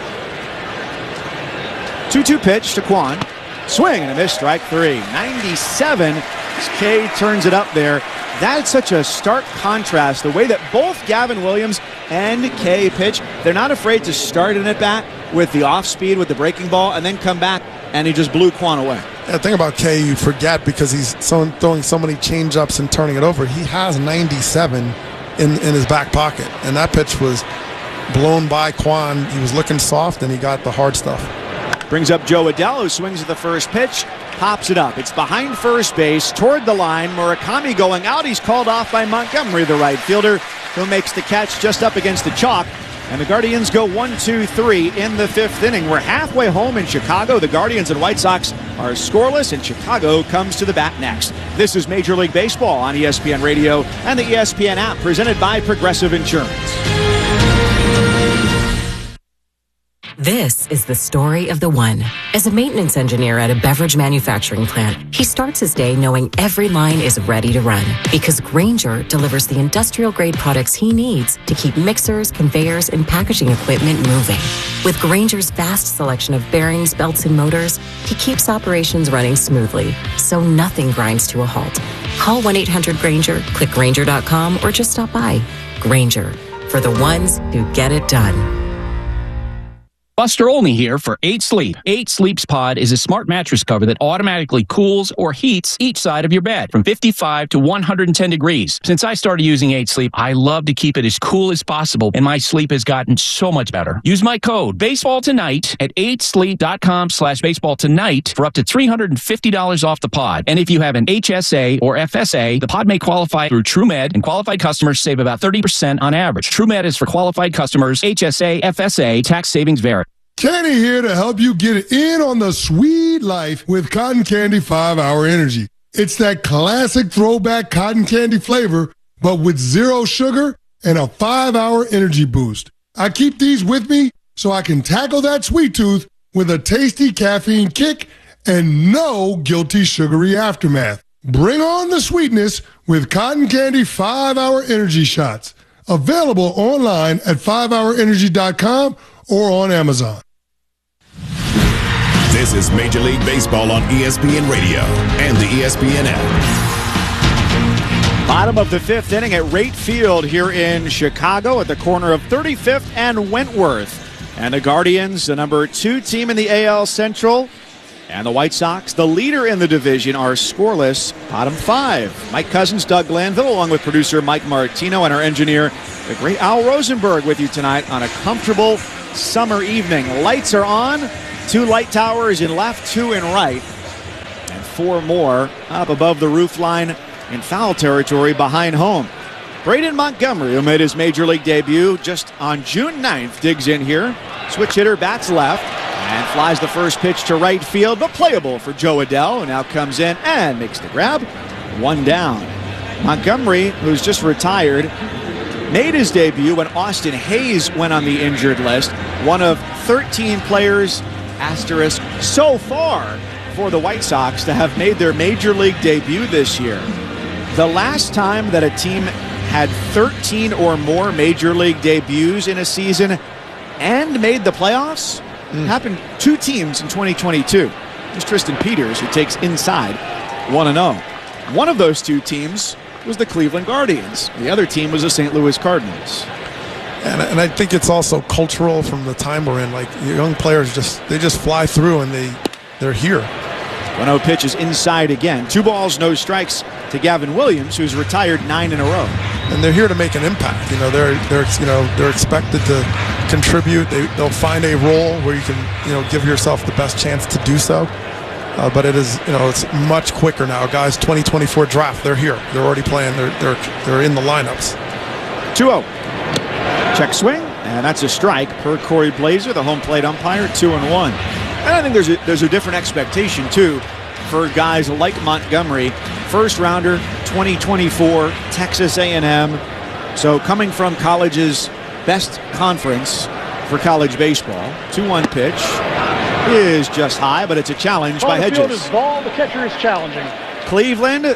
2-2 pitch to Kwan. Swing and a miss, strike 3. 97 as Kay turns it up there. That's such a stark contrast. The way that both Gavin Williams and Kay pitch, they're not afraid to start an at-bat with the off-speed, with the breaking ball, and then come back, and he just blew Kwan away. Yeah, the thing about Kay, you forget because he's throwing so many change-ups and turning it over. He has 97 in his back pocket, and that pitch was blown by Kwan. He was looking soft, and he got the hard stuff. Brings up Joe Adell, who swings at the first pitch, pops it up. It's behind first base, toward the line. Murakami going out. He's called off by Montgomery, the right fielder, who makes the catch just up against the chalk. And the Guardians go 1-2-3 in the 5th inning. We're halfway home in Chicago. The Guardians and White Sox are scoreless, and Chicago comes to the bat next. This is Major League Baseball on ESPN Radio and the ESPN app, presented by Progressive Insurance. This is the story of the one. As a maintenance engineer at a beverage manufacturing plant, he starts his day knowing every line is ready to run because Grainger delivers the industrial-grade products he needs to keep mixers, conveyors, and packaging equipment moving. With Grainger's vast selection of bearings, belts, and motors, he keeps operations running smoothly, so nothing grinds to a halt. Call 1-800-GRAINGER, click Grainger.com, or just stop by. Grainger, for the ones who get it done. Buster Olney here for 8 Sleep. 8 Sleep's Pod is a smart mattress cover that automatically cools or heats each side of your bed from 55 to 110 degrees. Since I started using 8 Sleep, I love to keep it as cool as possible, and my sleep has gotten so much better. Use my code BASEBALLTONIGHT at 8sleep.com/baseballtonight for up to $350 off the pod. And if you have an HSA or FSA, the pod may qualify through TrueMed, and qualified customers save about 30% on average. TrueMed is for qualified customers. HSA, FSA, tax savings vary. Kenny here to help you get in on the sweet life with Cotton Candy 5-Hour Energy. It's that classic throwback cotton candy flavor, but with 0 sugar and a 5-hour energy boost. I keep these with me so I can tackle that sweet tooth with a tasty caffeine kick and no guilty sugary aftermath. Bring on the sweetness with Cotton Candy 5-Hour Energy Shots. Available online at 5hourenergy.com or on Amazon. This is Major League Baseball on ESPN Radio and the ESPN app. Bottom of the 5th inning at Rate Field here in Chicago at the corner of 35th and Wentworth. And the Guardians, the number 2 team in the AL Central, and the White Sox, the leader in the division, are scoreless. Bottom 5. Mike Cousins, Doug Glanville, along with producer Mike Martino and our engineer, the great Al Rosenberg, with you tonight on a comfortable summer evening. Lights are on. 2 light towers in left, 2 in right, and 4 more up above the roof line in foul territory behind home. Braden Montgomery, who made his major league debut just on June 9th, digs in here. Switch hitter, bats left, and flies the first pitch to right field, but playable for Joe Adell, who now comes in and makes the grab. 1 down. Montgomery, who's just retired, made his debut when Austin Hayes went on the injured list. One of 13 players, asterisk, so far for the White Sox to have made their major league debut this year. The last time that a team had 13 or more major league debuts in a season and made the playoffs happened 2 teams in 2022. There's Tristan Peters, who takes inside 1-0. One of those 2 teams was the Cleveland Guardians. The other team was the St. Louis Cardinals. And I think it's also cultural from the time we're in. Like, young players just fly through and they're here. 1-0 pitch is inside again. 2 balls, no strikes to Gavin Williams, who's retired 9 in a row. And they're here to make an impact. They're expected to contribute. They'll find a role where you can give yourself the best chance to do so. But it is it's much quicker now. Guys, 2024 draft, they're here. They're already playing. They're in the lineups. 2-0. Check swing, and that's a strike per Corey Blazer, the home plate umpire. 2-1. And I think there's a different expectation too for guys like Montgomery, first rounder, 2024, Texas A&M. So coming from college's best conference for college baseball. 2-1 pitch is just high, but it's a challenge by Hedges. The field is ball. The catcher is challenging. Cleveland,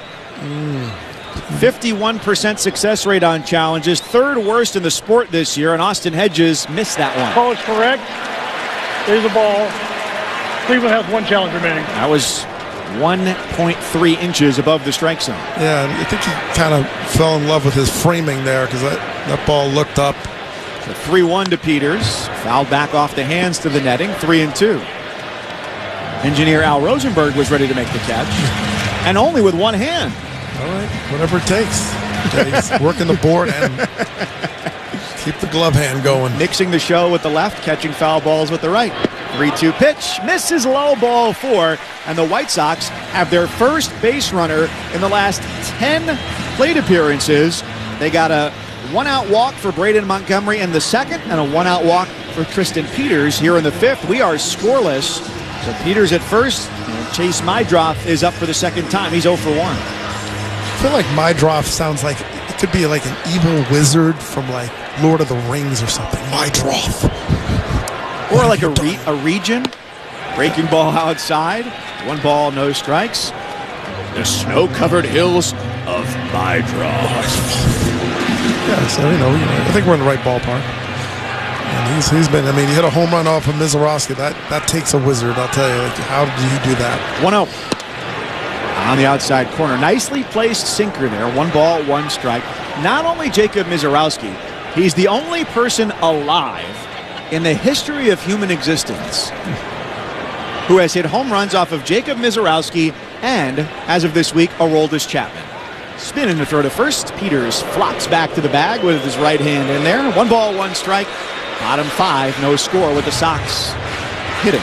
51% success rate on challenges, 3rd worst in the sport this year, and Austin Hedges missed that one. Call is correct. There's a ball. Cleveland has 1 challenge remaining. That was 1.3 inches above the strike zone. Yeah, I think he kind of fell in love with his framing there because that ball looked up. So 3-1 to Peters. Fouled back off the hands to the netting. 3-2. Engineer Al Rosenberg was ready to make the catch, and only with 1 hand. All right, whatever it takes. He's working the board and keep the glove hand going. Mixing the show with the left, catching foul balls with the right. 3-2 pitch, misses low, ball 4, and the White Sox have their first base runner in the last 10 plate appearances. They got a 1-out walk for Braden Montgomery in the 2nd, and a 1-out walk for Tristan Peters here in the 5th. We are scoreless. So Peters at first, and Chase Mydroff is up for the 2nd time. He's 0 for 1. I feel like Mydroff sounds like it could be like an evil wizard from like Lord of the Rings or something. Mydroff. Or like a region. Breaking ball outside. 1 ball, no strikes. The snow-covered hills of Mydroff. Yeah, so I think we're in the right ballpark. And he's been. He hit a home run off of Mizorowski. That takes a wizard. I'll tell you. Like, how did he do that? 1-0 on the outside corner. Nicely placed sinker there. 1 ball, 1 strike. Not only Jacob Mizorowski, he's the only person alive in the history of human existence who has hit home runs off of Jacob Mizorowski and, as of this week, Aroldis Chapman. Spin in the throw to first. Peters flops back to the bag with his right hand in there. 1 ball, 1 strike. Bottom 5, no score with the Sox hitting.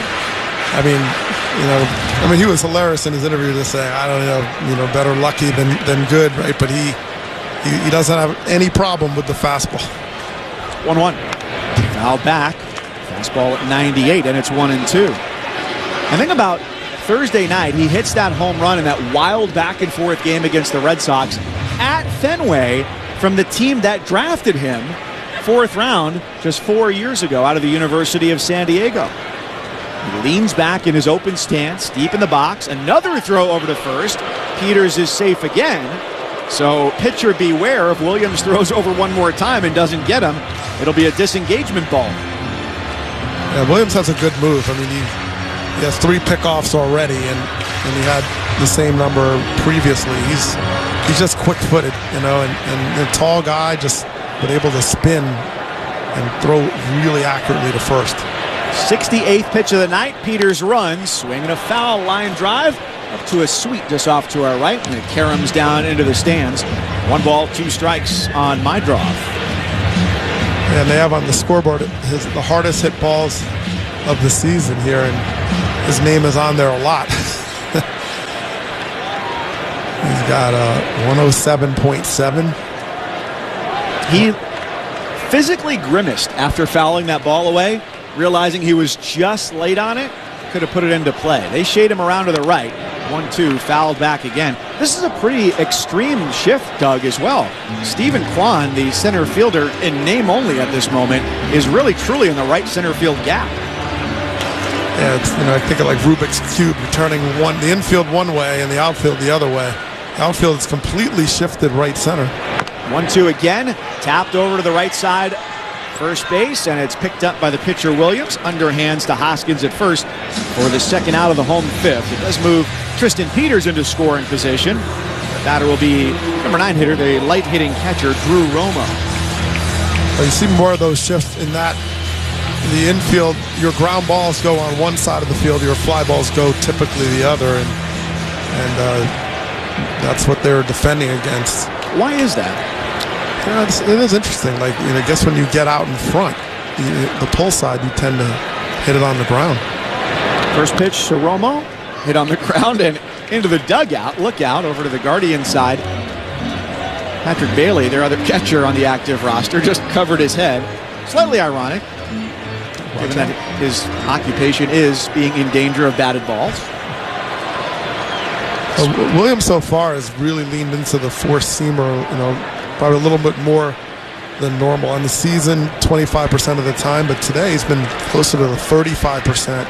He was hilarious in his interview to say, I don't know, better lucky than good, right? But he doesn't have any problem with the fastball. 1-1. Foul back. Fastball at 98, and it's 1-2. And think about Thursday night, he hits that home run in that wild back-and-forth game against the Red Sox at Fenway from the team that drafted him 4th round just 4 years ago out of the University of San Diego. He leans back in his open stance, deep in the box. Another throw over to first. Peters is safe again. So pitcher beware if Williams throws over 1 more time and doesn't get him. It'll be a disengagement ball. Yeah, Williams has a good move. He has 3 pickoffs already, and he had the same number previously. he's just quick-footed, and a tall guy, just but able to spin and throw really accurately to first. 68th pitch of the night. Peters runs, swinging a foul line drive up to a sweep just off to our right, and it caroms down into the stands. 1 ball, 2 strikes on Mydroff. And they have on the scoreboard the hardest hit balls of the season here, and his name is on there a lot. He's got a 107.7. He physically grimaced after fouling that ball away, realizing he was just late on it. Could have put it into play. They shade him around to the right. 1-2, fouled back again. This is a pretty extreme shift, Doug, as well. Stephen Kwan, the center fielder in name only at this moment, is really truly in the right center field gap. Yeah, it's, I think of like Rubik's Cube, returning the infield one way and the outfield the other way. The outfield is completely shifted right center. 1-2 again, tapped over to the right side, first base, and it's picked up by the pitcher Williams. Underhands to Hoskins at first for the second out of the home fifth. It does move Tristan Peters into scoring position. The batter will be number 9 hitter, the light-hitting catcher Drew Romo. Well, you see more of those shifts in that. In the infield, your ground balls go on one side of the field, your fly balls go typically the other, and that's what they're defending against. Why is that? It is interesting. Like, I guess when you get out in front, the pull side, you tend to hit it on the ground. First pitch to Romo, hit on the ground and into the dugout. Look out over to the Guardian side. Patrick Bailey, their other catcher on the active roster, just covered his head. Slightly ironic, given that his occupation is being in danger of batted balls. Williams so far has really leaned into the four-seamer, probably a little bit more than normal on the season, 25% of the time, but today he's been closer to the 35%,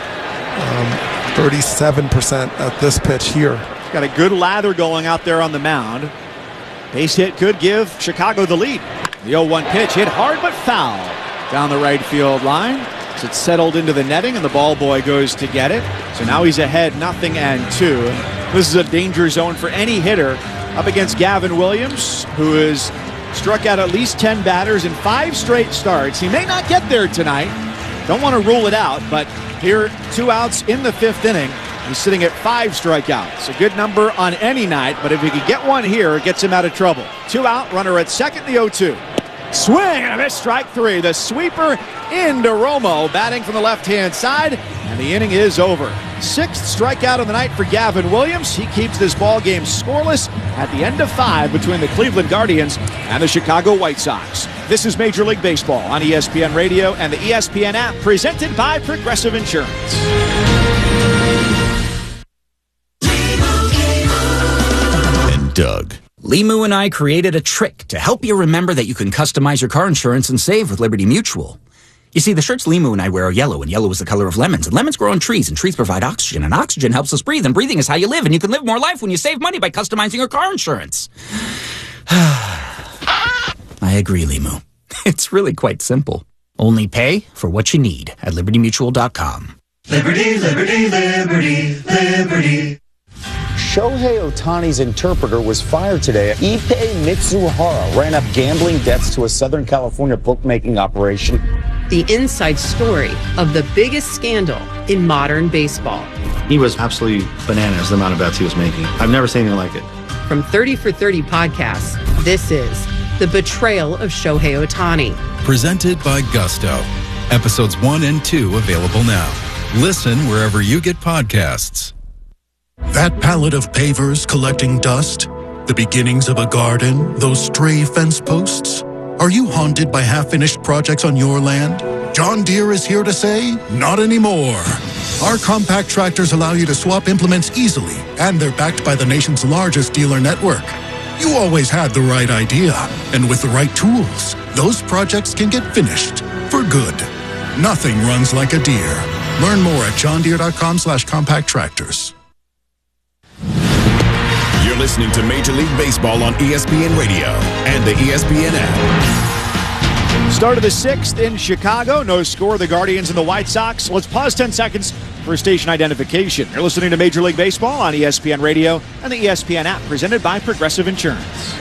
37% at this pitch here. Got a good lather going out there on the mound. Base hit could give Chicago the lead. The 0-1 pitch hit hard but foul down the right field line. So it's settled into the netting, and the ball boy goes to get it. So now he's ahead 0-2. This is a danger zone for any hitter up against Gavin Williams, who has struck out at least 10 batters in 5 straight starts. He may not get there tonight. Don't want to rule it out, but here, 2 outs in the 5th inning. He's sitting at 5 strikeouts. A good number on any night, but if he could get one here, it gets him out of trouble. 2 out, runner at second, the 0-2. Swing and a miss, strike 3. The sweeper into Romo, batting from the left-hand side, and the inning is over. 6th strikeout of the night for Gavin Williams. He keeps this ball game scoreless at the end of 5 between the Cleveland Guardians and the Chicago White Sox. This is Major League Baseball on ESPN Radio and the ESPN app, presented by Progressive Insurance. And Doug. Limu and I created a trick to help you remember that you can customize your car insurance and save with Liberty Mutual. You see, the shirts Limu and I wear are yellow, and yellow is the color of lemons, and lemons grow on trees, and trees provide oxygen, and oxygen helps us breathe, and breathing is how you live, and you can live more life when you save money by customizing your car insurance. I agree, Limu. It's really quite simple. Only pay for what you need at LibertyMutual.com. Liberty, liberty, liberty, liberty. Shohei Ohtani's interpreter was fired today. Ippei Mitsuhara ran up gambling debts to a Southern California bookmaking operation. The inside story of the biggest scandal in modern baseball. He was absolutely bananas, the amount of bets he was making. I've never seen anything like it. From 30 for 30 podcasts, this is The Betrayal of Shohei Ohtani. Presented by Gusto. Episodes 1 and 2 available now. Listen wherever you get podcasts. That pallet of pavers collecting dust? The beginnings of a garden? Those stray fence posts? Are you haunted by half-finished projects on your land? John Deere is here to say, not anymore. Our compact tractors allow you to swap implements easily, and they're backed by the nation's largest dealer network. You always had the right idea, and with the right tools, those projects can get finished for good. Nothing runs like a Deere. Learn more at johndeere.com/compact tractors. You're listening to Major League Baseball on ESPN Radio and the ESPN app. Start of the 6th in Chicago. No score, the Guardians and the White Sox. Let's pause 10 seconds, for station identification. You're listening to Major League Baseball on ESPN Radio and the ESPN app, presented by Progressive Insurance.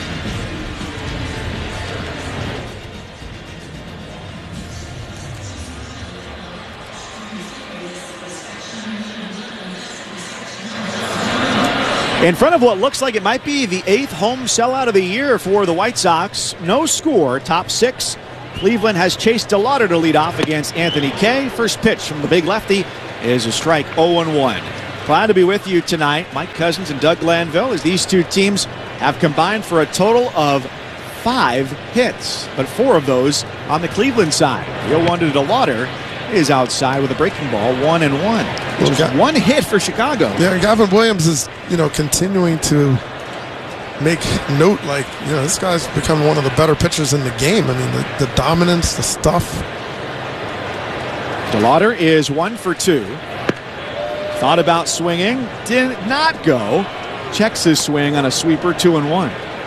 In front of what looks like it might be the 8th home sellout of the year for the White Sox. No score, top 6. Cleveland has Chase DeLauder to lead off against Anthony Kay. First pitch from the big lefty is a strike, 0-1. Glad to be with you tonight, Mike Cousins and Doug Glanville, as these two teams have combined for a total of 5 hits, but 4 of those on the Cleveland side. The 0-1 to DeLauder is outside with a breaking ball, 1-1. Just one hit for Chicago. Yeah, Gavin Williams is, continuing to make note, like, this guy's become one of the better pitchers in the game. I mean, the dominance, the stuff. DeLauder is 1 for 2. Thought about swinging, did not go. Checks his swing on a sweeper, 2-1.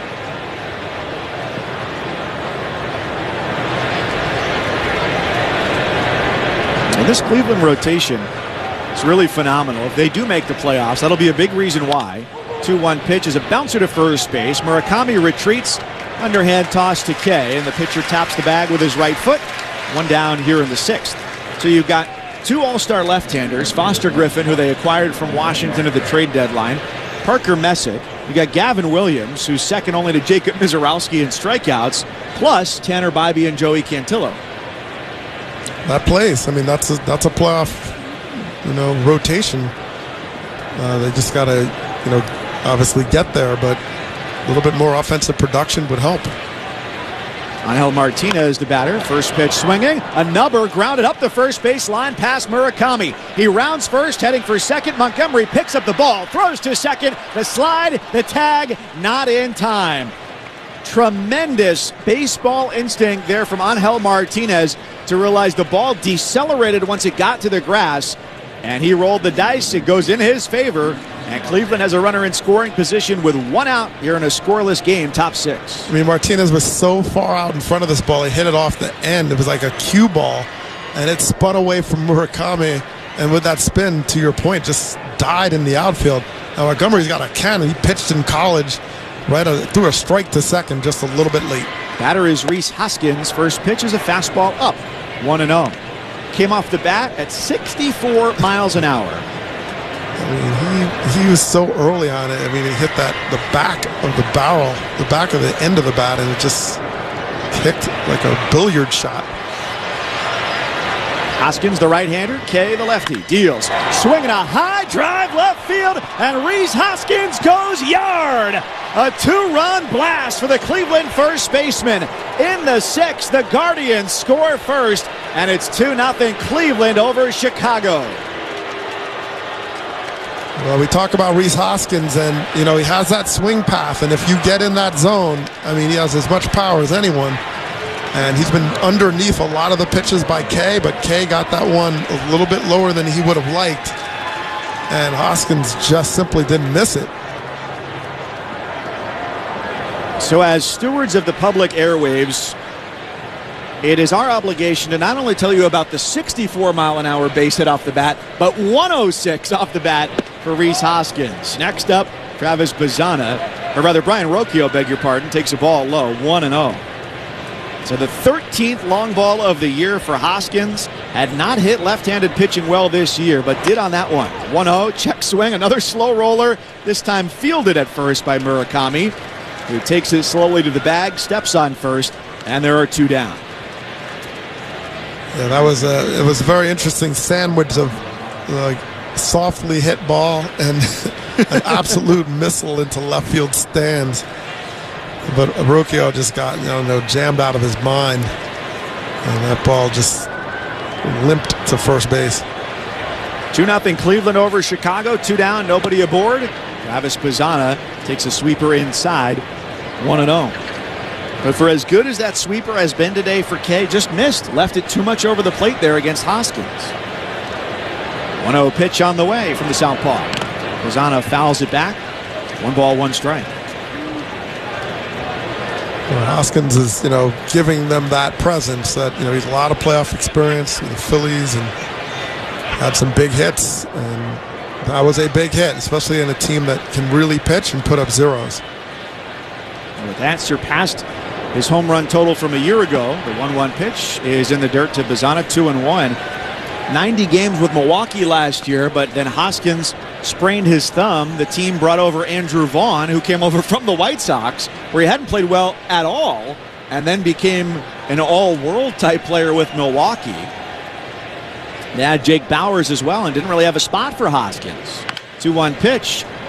And this Cleveland rotation is really phenomenal. If they do make the playoffs, that'll be a big reason why. 2-1 pitch is a bouncer to first base. Murakami retreats, underhand toss to Kay, and the pitcher taps the bag with his right foot. 1 down here in the 6th. So you've got 2 all-star left-handers, Foster Griffin, who they acquired from Washington at the trade deadline, Parker Messick. You got Gavin Williams, who's second only to Jacob Mizorowski in strikeouts, plus Tanner Bybee and Joey Cantillo. That plays. I mean, that's a playoff, rotation. They just got to, obviously get there, but a little bit more offensive production would help. Angel Martinez, the batter. First pitch swinging. A nubber grounded up the first base line past Murakami. He rounds first, heading for second. Montgomery picks up the ball, throws to second. The slide, the tag, not in time. Tremendous baseball instinct there from Angel Martinez to realize the ball decelerated once it got to the grass, and he rolled the dice. It goes in his favor, and Cleveland has a runner in scoring position with 1 out here in a scoreless game, top 6. I mean, Martinez was so far out in front of this ball, he hit it off the end. It was like a cue ball, and it spun away from Murakami, and with that spin, to your point, just died in the outfield. Now, Montgomery's got a cannon. He pitched in college, threw a strike to second just a little bit late. Batter is Rhys Hoskins. First pitch is a fastball up, 1-0. Came off the bat at 64 miles an hour. I mean, he was so early on it. I mean, he hit the back of the barrel, the back of the end of the bat, and it just kicked like a billiard shot. Hoskins, the right-hander, Kay, the lefty, deals. Swinging a high drive left field, and Rhys Hoskins goes yard. A 2-run blast for the Cleveland first baseman. In the 6th, the Guardians score first, and it's 2-0 Cleveland over Chicago. Well, we talk about Rhys Hoskins, and, he has that swing path, and if you get in that zone, I mean, he has as much power as anyone. And he's been underneath a lot of the pitches by Kay, but Kay got that one a little bit lower than he would have liked. And Hoskins just simply didn't miss it. So as stewards of the public airwaves, it is our obligation to not only tell you about the 64-mile-an-hour base hit off the bat, but 106 off the bat for Rhys Hoskins. Next up, Travis Bazzana, or rather Brian Rocchio, beg your pardon, takes a ball low, 1-0. So the 13th long ball of the year for Hoskins. Had not hit left-handed pitching well this year, but did on that one. 1-0, check swing, another slow roller, this time fielded at first by Murakami, who takes it slowly to the bag, steps on first, and there are 2 down. Yeah, it was a very interesting sandwich of softly hit ball and an absolute missile into left field stands. But Rocchio just got jammed out of his mind, and that ball just limped to first base. 2-0 Cleveland over Chicago. 2 down, nobody aboard. Travis Bazzana takes a sweeper inside, 1-0. But for as good as that sweeper has been today for Kay, just missed. Left it too much over the plate there against Hoskins. 1-0 pitch on the way from the southpaw. Bazzana fouls it back. 1 ball, 1 strike. Hoskins is, giving them that presence that, he's a lot of playoff experience with the Phillies and had some big hits, and that was a big hit, especially in a team that can really pitch and put up zeros. And with that, surpassed his home run total from a year ago. The 1-1 pitch is in the dirt to Bazana, 2-1. 90 games with Milwaukee last year, but then Hoskins sprained his thumb. The team brought over Andrew Vaughn, who came over from the White Sox, where he hadn't played well at all, and then became an all-world type player with Milwaukee. They had Jake Bowers as well and didn't really have a spot for Hoskins. 2-1 pitch